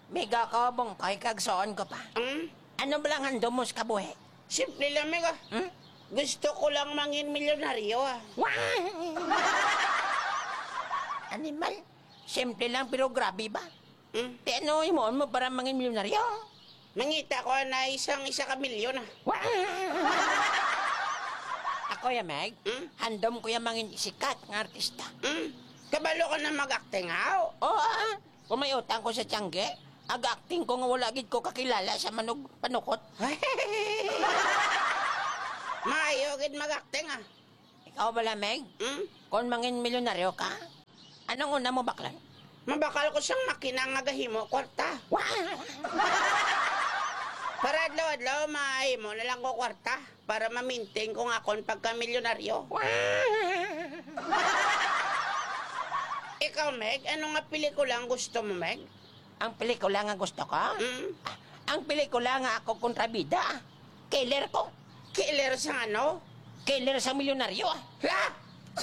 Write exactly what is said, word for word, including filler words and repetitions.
Mega ka bong kay kagsoon ko pa. Hmm? Ano ba lang hando mo sa kabuhi? Simple lang, Meg, ah. Hmm? Gusto ko lang mangin milyonaryo, ah. Animal. Simple lang pero grabe ba? Hmm? Di ano imoon mo para mangin milyonaryo? Mangita ko na isang isa ka milyon, ah. Ako ya, Meg. Hmm? Handom ko ya mangin sikat ng artista. Hmm? Kabalo ka na mag-acting, ah. Oo, ah. Kung may utang ko sa tiyangge, ag-acting ko nga wala gid ko kakilala sa manog panukot. Maayo gid mag-acting, ah. Ikaw bala, Meg? Hmm? Kung mangin milyonaryo ka, anong una mo baklan? Mabakal ko siyang makina nga gahimo kwarta. Para adlaw-adlaw maahimo na lang ko kwarta para ma-maintain ko nga akong pagka-milyonaryo. Ikaw, Meg, ano nga pelikula ang gusto mo, Meg? Ang pelikula nga gusto ko? Hmm? Ah, ang pelikula nga ako kontrabida. Killer ko. Killer sa ano? Killer sa milyonaryo. La!